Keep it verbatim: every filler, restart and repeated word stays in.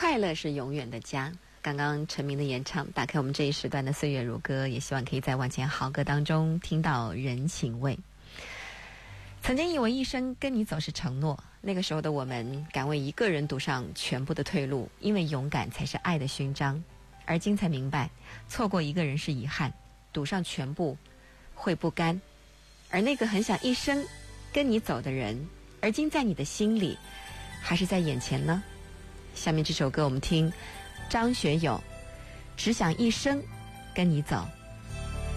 快乐是永远的家。刚刚陈明的演唱打开我们这一时段的岁月如歌，也希望可以在万千好歌当中听到人情味。曾经以为一生跟你走是承诺，那个时候的我们敢为一个人赌上全部的退路，因为勇敢才是爱的勋章。而今才明白，错过一个人是遗憾，赌上全部会不甘。而那个很想一生跟你走的人，而今在你的心里还是在眼前呢？下面这首歌我们听张学友，只想一生跟你走。